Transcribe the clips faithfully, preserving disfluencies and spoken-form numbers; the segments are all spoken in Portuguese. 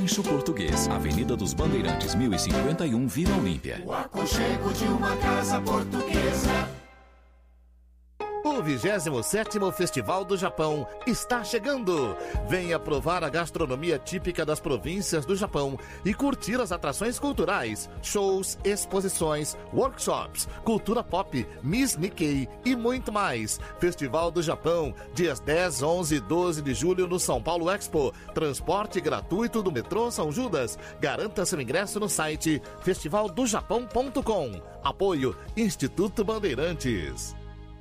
Rancho Português, Avenida dos Bandeirantes, mil e cinquenta e um, Vila Olímpia. O aconchego de uma casa portuguesa. O vigésimo sétimo Festival do Japão está chegando. Venha provar a gastronomia típica das províncias do Japão e curtir as atrações culturais, shows, exposições, workshops, cultura pop, Miss Nikkei e muito mais. Festival do Japão, dias dez, onze e doze de julho no São Paulo Expo. Transporte gratuito do metrô São Judas. Garanta seu ingresso no site festival do japão ponto com. Apoio Instituto Bandeirantes.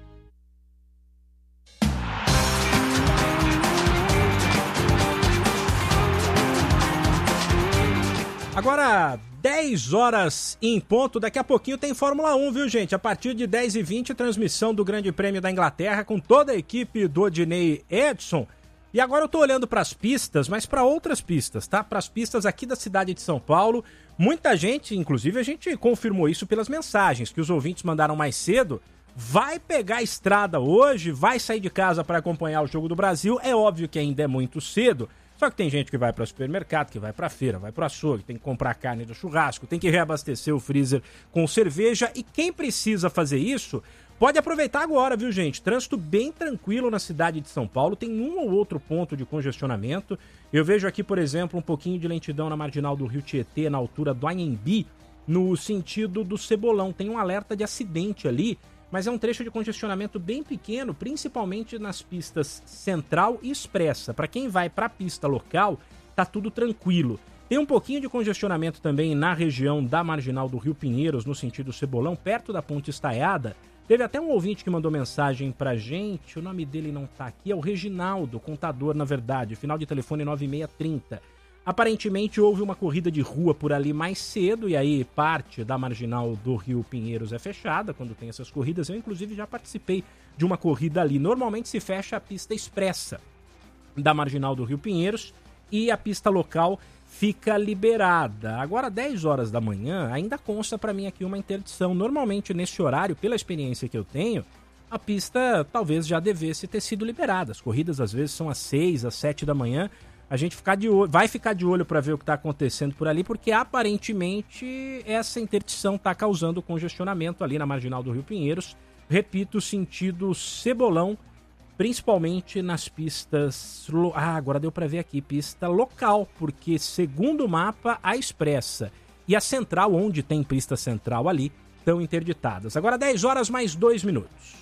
Agora, dez horas em ponto, daqui a pouquinho tem Fórmula um, viu, gente? A partir de dez e vinte, transmissão do Grande Prêmio da Inglaterra com toda a equipe do Odinei Edson. E agora eu tô olhando para as pistas, mas para outras pistas, tá? Para as pistas aqui da cidade de São Paulo. Muita gente, inclusive a gente confirmou isso pelas mensagens que os ouvintes mandaram mais cedo, vai pegar a estrada hoje, vai sair de casa para acompanhar o Jogo do Brasil. É óbvio que ainda é muito cedo. Só que tem gente que vai para o supermercado, que vai para a feira, vai para o açougue, tem que comprar carne do churrasco, tem que reabastecer o freezer com cerveja. E quem precisa fazer isso, pode aproveitar agora, viu, gente? Trânsito bem tranquilo na cidade de São Paulo, tem um ou outro ponto de congestionamento. Eu vejo aqui, por exemplo, um pouquinho de lentidão na marginal do Rio Tietê, na altura do Anhembi, no sentido do Cebolão. Tem um alerta de acidente ali, mas é um trecho de congestionamento bem pequeno, principalmente nas pistas Central e Expressa. Para quem vai para a pista local, tá tudo tranquilo. Tem um pouquinho de congestionamento também na região da marginal do Rio Pinheiros, no sentido Cebolão, perto da Ponte Estaiada. Teve até um ouvinte que mandou mensagem pra gente, o nome dele não tá aqui, é o Reginaldo, contador, na verdade, final de telefone nove seis três zero. Aparentemente houve uma corrida de rua por ali mais cedo, e aí parte da marginal do Rio Pinheiros é fechada quando tem essas corridas. Eu, inclusive, já participei de uma corrida ali. Normalmente se fecha a pista expressa da marginal do Rio Pinheiros e a pista local fica liberada. Agora, dez horas da manhã, ainda consta para mim aqui uma interdição. Normalmente, nesse horário, pela experiência que eu tenho, a pista talvez já devesse ter sido liberada. As corridas, às vezes, são às seis, às sete da manhã. A gente ficar de olho, vai ficar de olho para ver o que está acontecendo por ali, porque aparentemente essa interdição está causando congestionamento ali na marginal do Rio Pinheiros. Repito, sentido Cebolão, principalmente nas pistas... Ah, agora deu para ver aqui, pista local, porque segundo o mapa, a Expressa e a Central, onde tem pista central ali, estão interditadas. Agora dez horas mais dois minutos.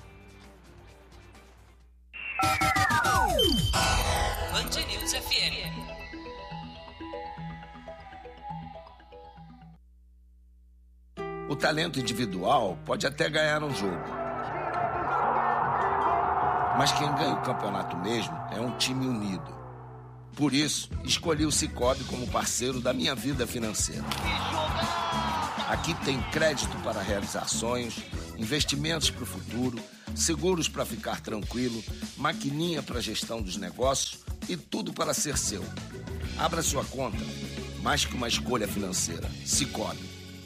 Band News F M. O talento individual pode até ganhar um jogo, mas quem ganha o campeonato mesmo é um time unido. Por isso, escolhi o Sicoob como parceiro da minha vida financeira. Aqui tem crédito para realizar sonhos, investimentos para o futuro, seguros para ficar tranquilo, maquininha para gestão dos negócios e tudo para ser seu. Abra sua conta, mais que uma escolha financeira. Sicoob.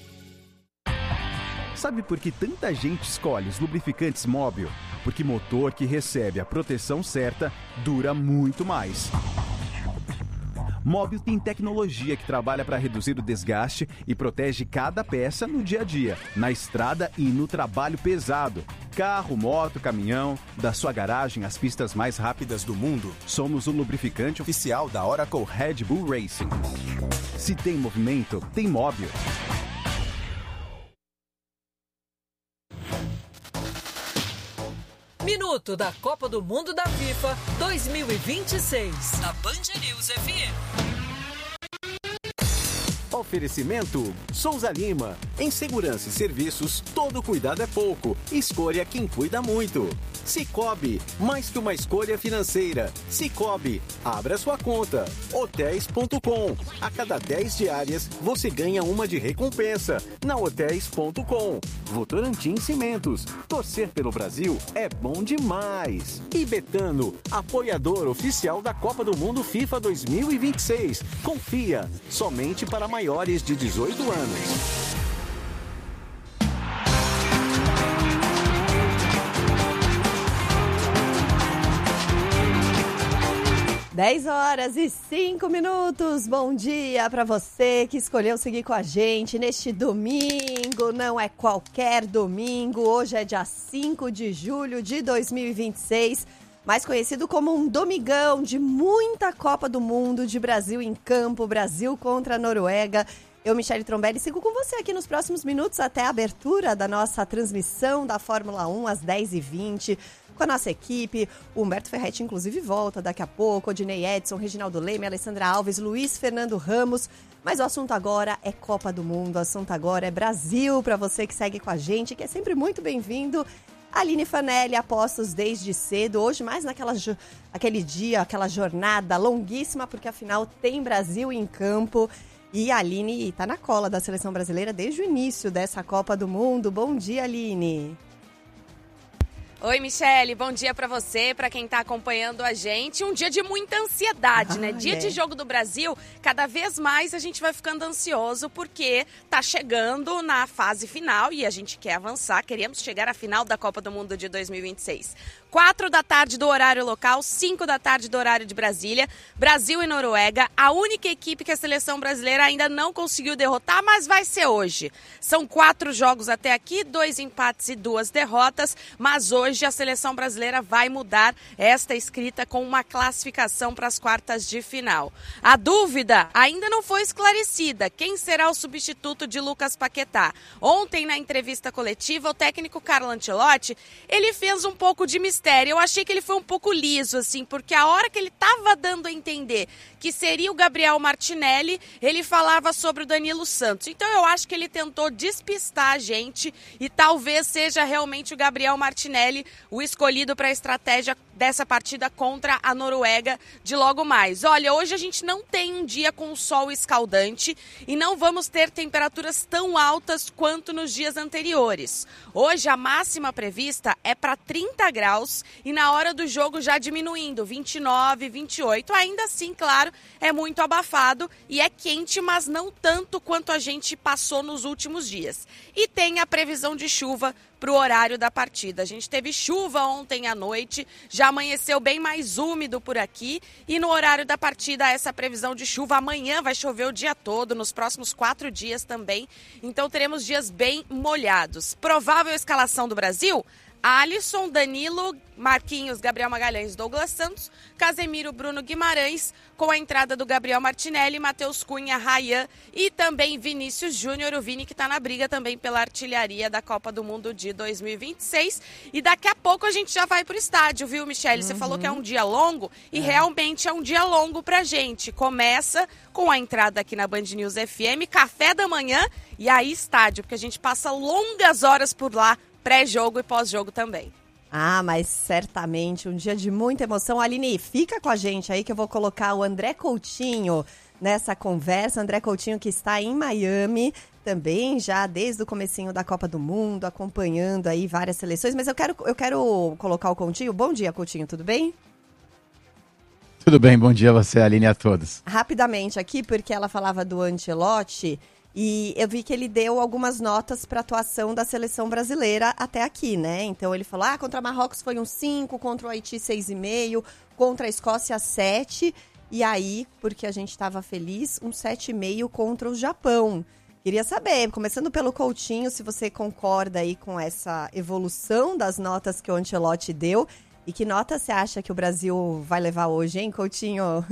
Sabe por que tanta gente escolhe os lubrificantes Móbil? Porque motor que recebe a proteção certa dura muito mais. Móbil tem tecnologia que trabalha para reduzir o desgaste e protege cada peça no dia a dia, na estrada e no trabalho pesado. Carro, moto, caminhão, da sua garagem às pistas mais rápidas do mundo, somos o lubrificante oficial da Oracle Red Bull Racing. Se tem movimento, tem Móbil. Minuto da Copa do Mundo da FIFA dois mil e vinte e seis, na Band News F M. Oferecimento Souza Lima. Em segurança e serviços, todo cuidado é pouco. Escolha quem cuida muito. Sicoob, mais que uma escolha financeira. Sicoob, abra sua conta. Hotéis ponto com. A cada dez diárias, você ganha uma de recompensa. Na Hotéis ponto com. Votorantim Cimentos. Torcer pelo Brasil é bom demais. E Betano, apoiador oficial da Copa do Mundo FIFA dois mil e vinte e seis. Confia, somente para maiores de dezoito anos. dez horas e cinco minutos. Bom dia para você que escolheu seguir com a gente neste domingo. Não é qualquer domingo. Hoje é dia cinco de julho de dois mil e vinte e seis, mais conhecido como um domingão de muita Copa do Mundo, de Brasil em campo, Brasil contra a Noruega. Eu, Michele Trombelli, sigo com você aqui nos próximos minutos até a abertura da nossa transmissão da Fórmula um às dez e vinte. Com a nossa equipe, o Humberto Ferretti, inclusive, volta daqui a pouco, Odinei Edson, Reginaldo Leme, Alessandra Alves, Luiz Fernando Ramos. Mas o assunto agora é Copa do Mundo, o assunto agora é Brasil, para você que segue com a gente, que é sempre muito bem-vindo. Aline Fanelli, apostos desde cedo, hoje mais naquela aquele dia, aquela jornada longuíssima, porque afinal tem Brasil em campo. E a Aline está na cola da seleção brasileira desde o início dessa Copa do Mundo. Bom dia, Aline. Oi, Michele, bom dia para você, para quem está acompanhando a gente. Um dia de muita ansiedade, ah, né? Dia é. de jogo do Brasil, cada vez mais a gente vai ficando ansioso porque tá chegando na fase final e a gente quer avançar, queremos chegar à final da Copa do Mundo de dois mil e vinte e seis. Quatro da tarde do horário local, cinco da tarde do horário de Brasília, Brasil e Noruega, a única equipe que a seleção brasileira ainda não conseguiu derrotar, mas vai ser hoje. São quatro jogos até aqui, dois empates e duas derrotas, mas hoje a seleção brasileira vai mudar esta escrita com uma classificação para as quartas de final. A dúvida ainda não foi esclarecida, quem será o substituto de Lucas Paquetá? Ontem, na entrevista coletiva, o técnico Carlo Ancelotti, ele fez um pouco de mistério. Eu achei que ele foi um pouco liso, assim, porque a hora que ele estava dando a entender que seria o Gabriel Martinelli, ele falava sobre o Danilo Santos. Então eu acho que ele tentou despistar a gente e talvez seja realmente o Gabriel Martinelli o escolhido para a estratégia dessa partida contra a Noruega de logo mais. Olha, hoje a gente não tem um dia com sol escaldante e não vamos ter temperaturas tão altas quanto nos dias anteriores. Hoje a máxima prevista é para trinta graus e na hora do jogo já diminuindo, vinte e nove, vinte e oito. Ainda assim, claro, é muito abafado e é quente, mas não tanto quanto a gente passou nos últimos dias. E tem a previsão de chuva para o horário da partida. A gente teve chuva ontem à noite, já amanheceu bem mais úmido por aqui e no horário da partida essa previsão de chuva. Amanhã vai chover o dia todo, nos próximos quatro dias também, então teremos dias bem molhados. Provável escalação do Brasil? Alisson, Danilo, Marquinhos, Gabriel Magalhães, Douglas Santos, Casemiro, Bruno Guimarães, com a entrada do Gabriel Martinelli, Matheus Cunha, Ryan e também Vinícius Júnior, o Vini que está na briga também pela artilharia da Copa do Mundo de dois mil e vinte e seis. E daqui a pouco a gente já vai pro estádio, viu, Michele? Você uhum. falou que é um dia longo e é. realmente é um dia longo pra gente. Começa com a entrada aqui na Band News F M, café da manhã e aí estádio, porque a gente passa longas horas por lá, pré-jogo e pós-jogo também. Ah, mas certamente um dia de muita emoção. Aline, fica com a gente aí que eu vou colocar o André Coutinho nessa conversa. André Coutinho que está em Miami também, já desde o comecinho da Copa do Mundo, acompanhando aí várias seleções. Mas eu quero, eu quero colocar o Coutinho. Bom dia, Coutinho, tudo bem? Tudo bem, bom dia a você, Aline, e a todos. Rapidamente aqui, porque ela falava do Ancelotti. E eu vi que ele deu algumas notas para a atuação da seleção brasileira até aqui, né? Então ele falou, ah, contra Marrocos foi um cinco, contra o Haiti seis vírgula cinco, contra a Escócia sete. E aí, porque a gente estava feliz, um sete vírgula cinco contra o Japão. Queria saber, começando pelo Coutinho, se você concorda aí com essa evolução das notas que o Ancelotti deu. E que nota você acha que o Brasil vai levar hoje, hein, Coutinho?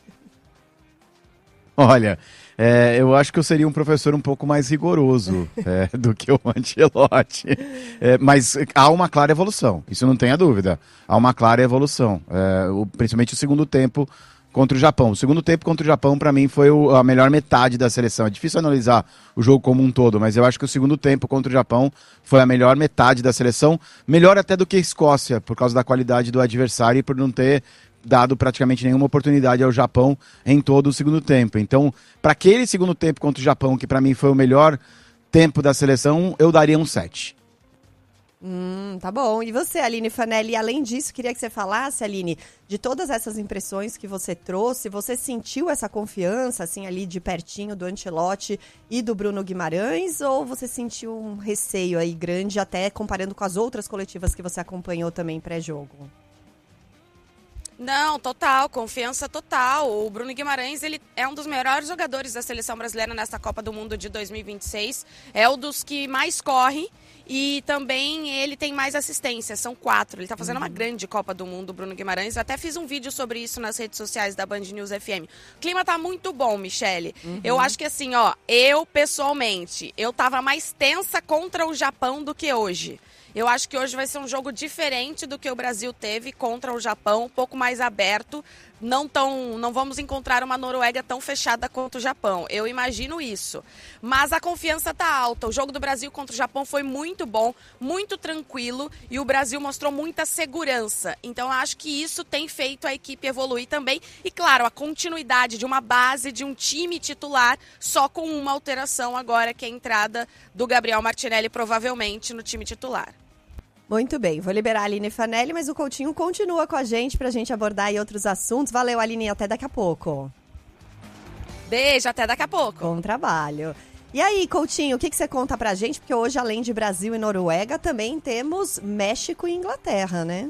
Olha, é, eu acho que eu seria um professor um pouco mais rigoroso é, do que o Ancelotti, é, mas há uma clara evolução, isso não tenha dúvida, há uma clara evolução, é, o, principalmente o segundo tempo contra o Japão. O segundo tempo contra o Japão, para mim, foi o, a melhor metade da seleção. É difícil analisar o jogo como um todo, mas eu acho que o segundo tempo contra o Japão foi a melhor metade da seleção, melhor até do que a Escócia, por causa da qualidade do adversário e por não ter dado praticamente nenhuma oportunidade ao Japão em todo o segundo tempo. Então, para aquele segundo tempo contra o Japão, que para mim foi o melhor tempo da seleção, eu daria um sete. Hum, tá bom. E você, Aline Fanelli, além disso, queria que você falasse, Aline, de todas essas impressões que você trouxe, você sentiu essa confiança, assim, ali de pertinho do Ancelotti e do Bruno Guimarães, ou você sentiu um receio aí grande, até comparando com as outras coletivas que você acompanhou também pré-jogo? Não, total, confiança total. O Bruno Guimarães, ele é um dos melhores jogadores da seleção brasileira nessa Copa do Mundo de dois mil e vinte e seis. É um dos que mais corre e também ele tem mais assistências, são quatro. Ele tá fazendo uhum. uma grande Copa do Mundo, o Bruno Guimarães. Eu até fiz um vídeo sobre isso nas redes sociais da Band News F M. O clima tá muito bom, Michele. Uhum. Eu acho que assim, ó, eu pessoalmente, eu tava mais tensa contra o Japão do que hoje. Eu acho que hoje vai ser um jogo diferente do que o Brasil teve contra o Japão, um pouco mais aberto. Não, tão, não vamos encontrar uma Noruega tão fechada quanto o Japão. Eu imagino isso. Mas a confiança tá alta. O jogo do Brasil contra o Japão foi muito bom, muito tranquilo e o Brasil mostrou muita segurança. Então eu acho que isso tem feito a equipe evoluir também. E claro, a continuidade de uma base, de um time titular, só com uma alteração agora, que é a entrada do Gabriel Martinelli provavelmente no time titular. Muito bem, vou liberar a Aline Fanelli, mas o Coutinho continua com a gente pra gente abordar aí outros assuntos. Valeu, Aline, até daqui a pouco. Beijo, até daqui a pouco. Bom trabalho. E aí, Coutinho, o que, que você conta pra gente? Porque hoje, além de Brasil e Noruega, também temos México e Inglaterra, né?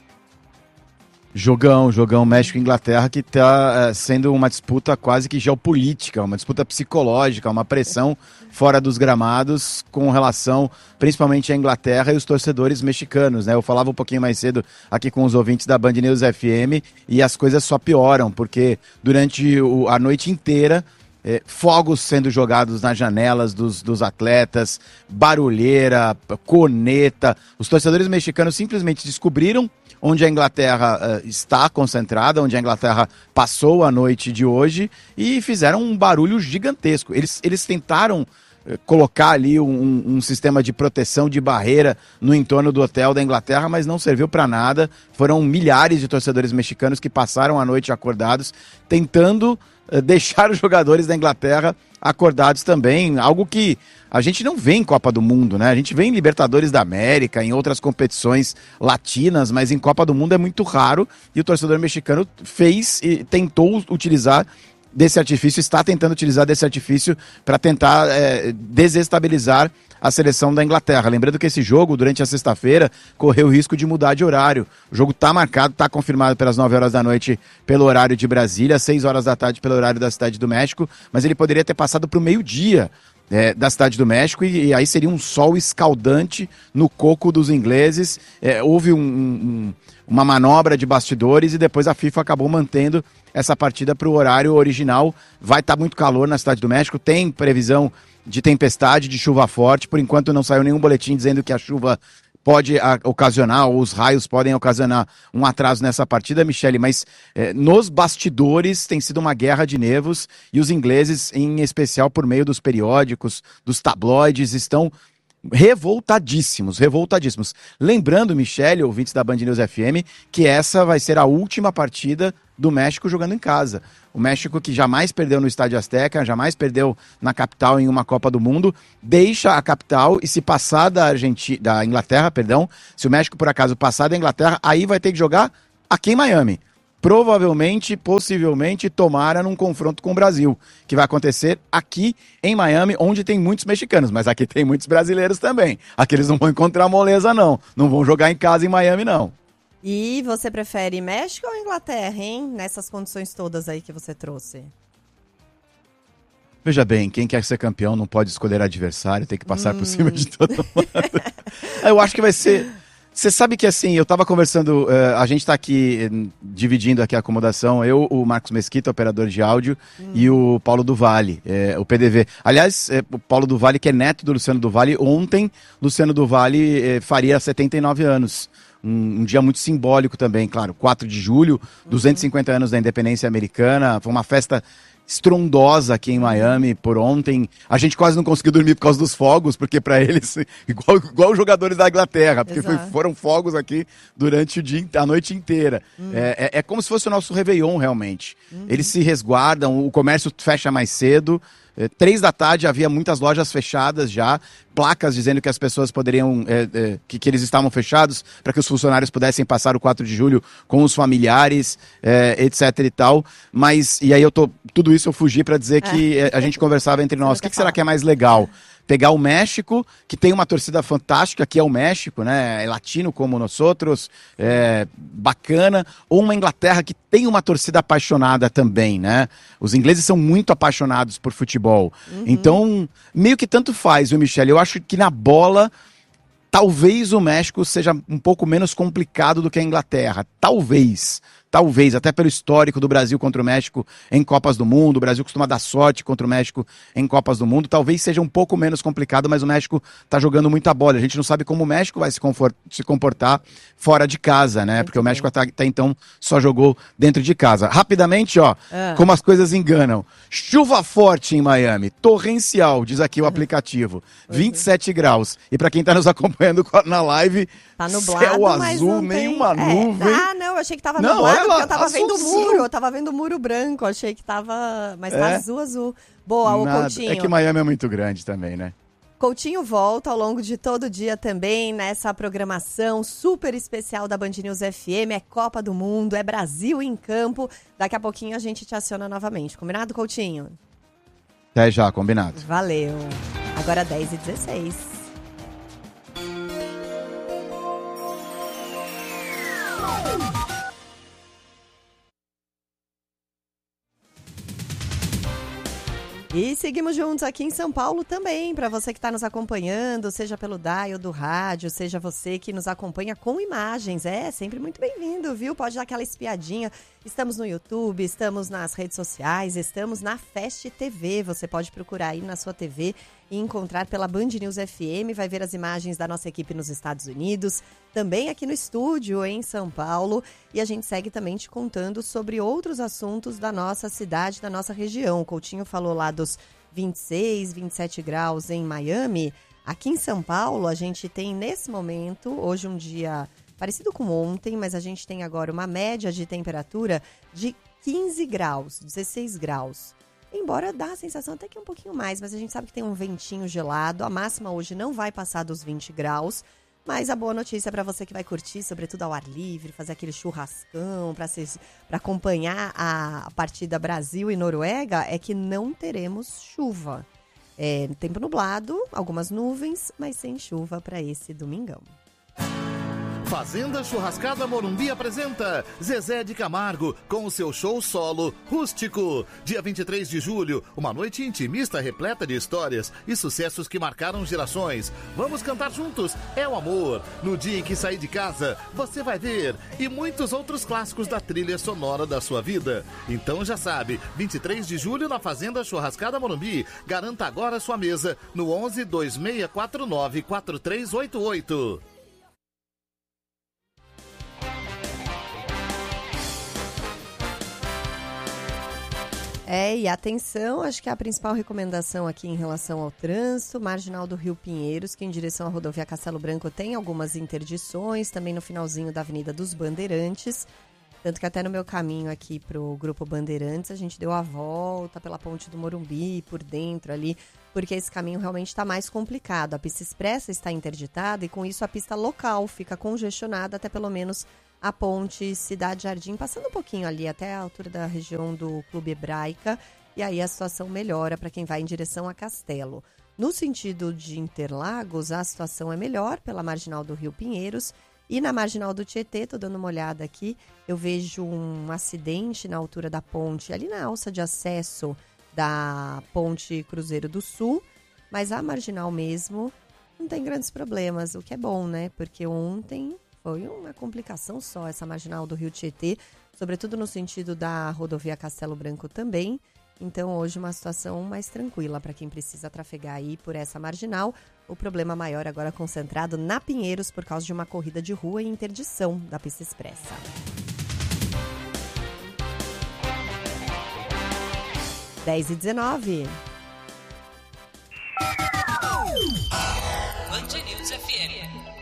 Jogão, jogão México e Inglaterra, que está é, sendo uma disputa quase que geopolítica, uma disputa psicológica, uma pressão fora dos gramados com relação principalmente à Inglaterra e os torcedores mexicanos, né? Eu falava um pouquinho mais cedo aqui com os ouvintes da Band News F M e as coisas só pioram, porque durante o, a noite inteira É, fogos sendo jogados nas janelas dos, dos atletas, barulheira, corneta. Os torcedores mexicanos simplesmente descobriram onde a Inglaterra uh, está concentrada, onde a Inglaterra passou a noite de hoje e fizeram um barulho gigantesco. Eles, eles tentaram uh, colocar ali um, um sistema de proteção de barreira no entorno do hotel da Inglaterra, mas não serviu para nada. Foram milhares de torcedores mexicanos que passaram a noite acordados, tentando deixar os jogadores da Inglaterra acordados também, algo que a gente não vê em Copa do Mundo, né? A gente vê em Libertadores da América, em outras competições latinas, mas em Copa do Mundo é muito raro e o torcedor mexicano fez e tentou utilizar desse artifício, está tentando utilizar desse artifício para tentar é, desestabilizar a seleção da Inglaterra. Lembrando que esse jogo, durante a sexta-feira, correu o risco de mudar de horário. O jogo está marcado, está confirmado pelas nove horas da noite pelo horário de Brasília, seis horas da tarde pelo horário da Cidade do México, mas ele poderia ter passado para o meio-dia é, da Cidade do México e, e aí seria um sol escaldante no coco dos ingleses. É, houve um, um, uma manobra de bastidores e depois a FIFA acabou mantendo essa partida para o horário original. Vai estar tá muito calor na Cidade do México, tem previsão de tempestade, de chuva forte. Por enquanto não saiu nenhum boletim dizendo que a chuva pode a, ocasionar, ou os raios podem ocasionar um atraso nessa partida, Michele, mas eh, nos bastidores tem sido uma guerra de nervos e os ingleses, em especial por meio dos periódicos, dos tabloides, estão revoltadíssimos, revoltadíssimos. Lembrando, Michele, ouvintes da Band News F M, que essa vai ser a última partida do México jogando em casa. O México, que jamais perdeu no Estádio Azteca, jamais perdeu na capital em uma Copa do Mundo, deixa a capital e se passar da, Argentina, da Inglaterra, perdão, se o México por acaso passar da Inglaterra, aí vai ter que jogar aqui em Miami. Provavelmente, possivelmente, tomara num confronto com o Brasil, que vai acontecer aqui em Miami, onde tem muitos mexicanos, mas aqui tem muitos brasileiros também. Aqui eles não vão encontrar moleza, não. Não vão jogar em casa em Miami, não. E você prefere México ou Inglaterra, hein? Nessas condições todas aí que você trouxe. Veja bem, quem quer ser campeão não pode escolher adversário, tem que passar hum. por cima de todo mundo. Eu acho que vai ser... Você sabe que assim, eu tava conversando, uh, a gente tá aqui uh, dividindo aqui a acomodação, eu, o Marcos Mesquita, operador de áudio, hum. e o Paulo do Vale, uh, o P D V. Aliás, uh, o Paulo do Vale, que é neto do Luciano do Vale, ontem Luciano do Vale uh, faria setenta e nove anos. Um, um dia muito simbólico também, claro, quatro de julho, uhum. duzentos e cinquenta anos da independência americana, foi uma festa estrondosa aqui em Miami por ontem. A gente quase não conseguiu dormir por causa dos fogos, porque para eles, igual, igual os jogadores da Inglaterra, porque foi, foram fogos aqui durante o dia, a noite inteira. Uhum. É, é, é como se fosse o nosso Réveillon, realmente. Uhum. Eles se resguardam, o comércio fecha mais cedo. É, três da tarde havia muitas lojas fechadas já, placas dizendo que as pessoas poderiam, é, é, que, que eles estavam fechados para que os funcionários pudessem passar o quatro de julho com os familiares, é, etc e tal. Mas, e aí eu tô, tudo isso eu fugi para dizer que é. a gente conversava entre nós, o que, que será que é mais legal? pegar o México, que tem uma torcida fantástica, que é o México, né? É latino como nós outros, é bacana, ou uma Inglaterra que tem uma torcida apaixonada também, né? Os ingleses são muito apaixonados por futebol. Uhum. Então, meio que tanto faz, viu, Michele? Eu acho que na bola, talvez o México seja um pouco menos complicado do que a Inglaterra. Talvez. Talvez, até pelo histórico do Brasil contra o México em Copas do Mundo. O Brasil costuma dar sorte contra o México em Copas do Mundo. Talvez seja um pouco menos complicado, mas o México tá jogando muita bola. A gente não sabe como o México vai se, confort- se comportar fora de casa, né? Muito Porque bem. O México até, até então só jogou dentro de casa. Rapidamente, ó, ah. como as coisas enganam. Chuva forte em Miami, torrencial, diz aqui o aplicativo. Uhum. vinte e sete graus. E para quem tá nos acompanhando na live, tá nublado, céu azul, nenhuma tem... nuvem. É. Ah, não, eu achei que tava não, nublado. Ela, porque eu tava azul, vendo o muro, eu tava vendo o muro branco, achei que tava... Mas tá é. azul, azul. Boa, o Coutinho. É que Miami é muito grande também, né? Coutinho volta ao longo de todo o dia também nessa programação super especial da Band News F M. É Copa do Mundo, é Brasil em campo. Daqui a pouquinho a gente te aciona novamente. Combinado, Coutinho? Até já, combinado. Valeu. Agora dez e dezesseis. E seguimos juntos aqui em São Paulo também, para você que está nos acompanhando, seja pelo dial do rádio, seja você que nos acompanha com imagens. É sempre muito bem-vindo, viu? Pode dar aquela espiadinha. Estamos no YouTube, estamos nas redes sociais, estamos na Fast T V. Você pode procurar aí na sua T V e encontrar pela Band News F M. Vai ver as imagens da nossa equipe nos Estados Unidos, também aqui no estúdio em São Paulo. E a gente segue também te contando sobre outros assuntos da nossa cidade, da nossa região. O Coutinho falou lá dos vinte e seis, vinte e sete graus em Miami. Aqui em São Paulo, a gente tem nesse momento, hoje um dia parecido com ontem, mas a gente tem agora uma média de temperatura de quinze graus, dezesseis graus. Embora dá a sensação até que é um pouquinho mais, mas a gente sabe que tem um ventinho gelado. A máxima hoje não vai passar dos vinte graus. Mas a boa notícia para você que vai curtir, sobretudo ao ar livre, fazer aquele churrascão para acompanhar a partida Brasil e Noruega, é que não teremos chuva. É tempo nublado, algumas nuvens, mas sem chuva para esse domingão. Fazenda Churrascada Morumbi apresenta Zezé de Camargo com o seu show solo Rústico. Dia vinte e três de julho, uma noite intimista repleta de histórias e sucessos que marcaram gerações. Vamos cantar juntos, é o amor. No dia em que sair de casa, você vai ver. E muitos outros clássicos da trilha sonora da sua vida. Então já sabe, vinte e três de julho na Fazenda Churrascada Morumbi. Garanta agora sua mesa no onze, dois seis quatro nove, quatro três oito oito. É, e atenção, acho que a principal recomendação aqui em relação ao trânsito, marginal do Rio Pinheiros, que em direção à rodovia Castelo Branco tem algumas interdições, também no finalzinho da Avenida dos Bandeirantes, tanto que até no meu caminho aqui pro Grupo Bandeirantes, a gente deu a volta pela Ponte do Morumbi, por dentro ali, porque esse caminho realmente está mais complicado. A pista expressa está interditada e com isso a pista local fica congestionada até pelo menos a ponte Cidade Jardim, passando um pouquinho ali até a altura da região do Clube Hebraica, e aí a situação melhora para quem vai em direção a Castelo. No sentido de Interlagos, a situação é melhor pela marginal do Rio Pinheiros, e na marginal do Tietê, tô dando uma olhada aqui, eu vejo um acidente na altura da ponte, ali na alça de acesso da ponte Cruzeiro do Sul, mas a marginal mesmo não tem grandes problemas, o que é bom, né? Porque ontem foi uma complicação só essa marginal do Rio Tietê, sobretudo no sentido da rodovia Castelo Branco também. Então hoje uma situação mais tranquila para quem precisa trafegar aí por essa marginal. O problema maior agora concentrado na Pinheiros por causa de uma corrida de rua e interdição da pista expressa. dez e dezenove. Band News F M.